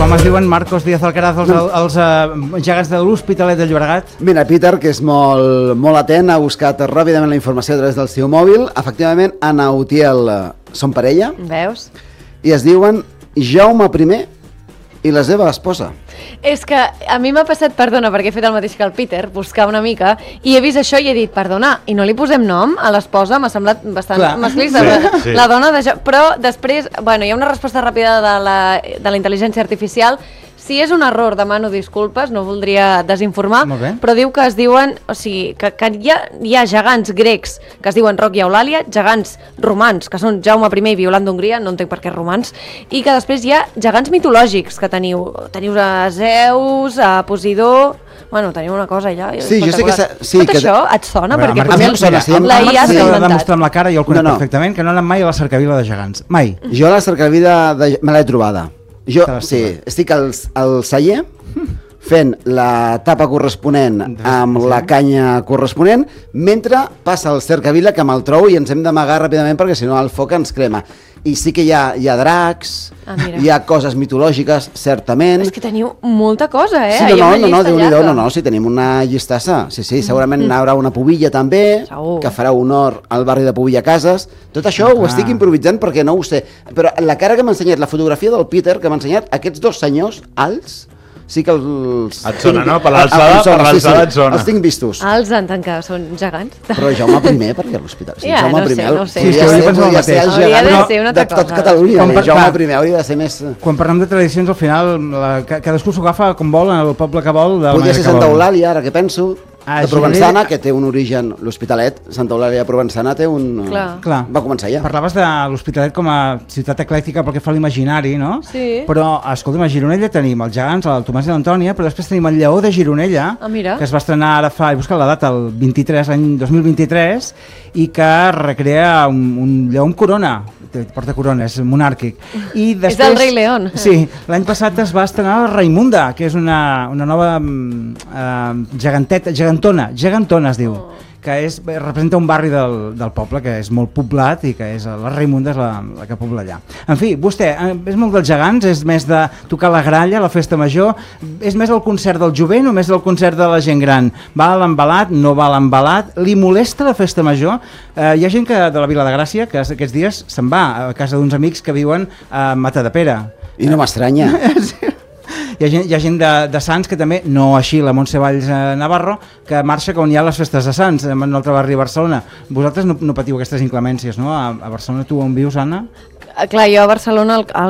Com es diuen Marcos Díaz Alcaraz, els gegants de l'Hospitalet de Llobregat? Mira, Peter, que és molt atent, ha buscat ràpidament la informació a través del seu mòbil. Efectivament, Anna Utiel són parella. Veus? I es diuen Jaume I i la seva esposa. És que a mi m'ha passat, perdona, perquè he fet el mateix que el Peter, buscar una mica, i he vist això i he dit, perdona, i no li posem nom a l'esposa? M'ha semblat bastant masclista. Sí. La dona de... Però després, bueno, hi ha una resposta ràpida de la intel·ligència artificial. Si és un error, demano disculpes, no voldria desinformar, però diu que es diuen, o sigui, que hi ha gegants grecs que es diuen Roc i Eulàlia, gegants romans, que són Jaume I i Violant d'Hongria, no entenc per què romans, i que després hi ha gegants mitològics que teniu a Zeus, a Posidó... Bueno, teniu una cosa allà... Sí, jo sé que... Tot això et sona? Perquè a mi em sona, sí. La IA s'ha demostrat amb la cara, jo el conec perfectament, que no ha anat mai a la cercavila de gegants. Mai. Jo a la cercavila me l'he trobada. Jo, sí, estic al celler fent la tapa corresponent amb la canya corresponent mentre passa el cercavila que me'l trobo i ens hem d'amagar ràpidament perquè si no el foc ens crema. I sí que hi ha dracs, hi ha coses mitològiques, certament. És que teniu molta cosa, eh? Sí, no, sí, tenim una llistassa. Sí, segurament hi haurà una pubilla també, que farà honor al barri de Pubilla Cases. Tot això ho estic improvisant perquè no ho sé. Però la cara que m'ha ensenyat, la fotografia del Peter que m'ha ensenyat, aquests dos senyors alts, sí que els... Et sona, no? Per l'alçada et sona. Els tinc vistos. Alts, en tant que són gegants. Però Jaume I, per què a l'hospital? Ja, no sé. Sí, hauria de ser el gegant de tot Catalunya. Jaume I hauria de ser més... Quan parlem de tradicions, al final, cadascú s'ho agafa com vol, en el poble que vol. Podria ser Santa Eulàlia, ara que penso. De Provençana, que té un origen, l'Hospitalet, Santa Eulàlia de Provençana té un... Clar. Va començar ja. Parlaves de l'Hospitalet com a ciutat eclèctica pel que fa a l'imaginari, no? Sí. Però, escolta'm, a Gironella tenim els gegants, el Tomàs i l'Antònia, però després tenim el Lleó de Gironella, que es va estrenar ara fa, he buscat la data, el 23, l'any 2023, i que recrea un lleó amb corona, porta corona, és monàrquic. I després, és el Rei León. Sí, l'any passat es va estrenar la Raimunda, que és una nova gegantona es diu, que representa un barri del poble que és molt poblat i que és la Raimunda és la que pobla allà. En fi, vostè és molt dels gegants, és més de tocar la gralla, la festa major, és més el concert del jovent o més el concert de la gent gran? Va a l'embalat, no va a l'embalat? Li molesta la festa major? Hi ha gent de la Vila de Gràcia que aquests dies se'n va a casa d'uns amics que viuen a Matadepera. I no m'estranya. Hi ha gent de Sants que també, no així la Montse Valls Navarro, que marxa quan hi ha les festes de Sants, en un altre barri de Barcelona. Vosaltres no patiu aquestes inclemències, no? A Barcelona, tu on vius, Anna? Clar, jo a Barcelona el